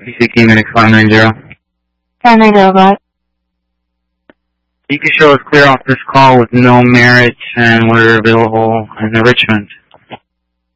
PCK Medic 590. 590, right? You can show us clear off this call with no marriage and we're available in Richmond.